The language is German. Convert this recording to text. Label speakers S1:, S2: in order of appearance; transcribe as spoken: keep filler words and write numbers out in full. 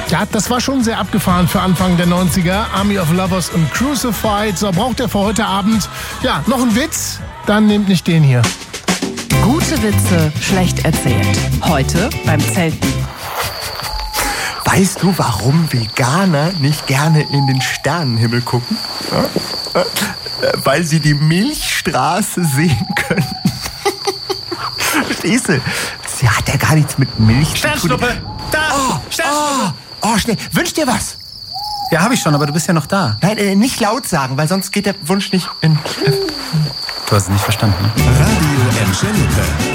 S1: Ja, das war schon sehr abgefahren für Anfang der neunziger. Army of Lovers und Crucified. So, braucht ihr für heute Abend, ja, noch einen Witz? Dann nehmt nicht den hier.
S2: Gute Witze, schlecht erzählt. Heute beim Zelten.
S3: Weißt du, warum Veganer nicht gerne in den Sternenhimmel gucken? Ja? Weil sie die Milchstraße sehen können. Verstehst du? Sie hat ja gar nichts mit Milch zu tun.
S4: Sternschnuppe! Da!
S3: Oh,
S4: Sternschnuppe!
S3: oh, oh, schnell. Wünsch dir was.
S4: Ja, habe ich schon, aber du bist ja noch da.
S3: Nein, äh, nicht laut sagen, weil sonst geht der Wunsch nicht in...
S4: Du hast es nicht verstanden.
S5: Radio Enschede.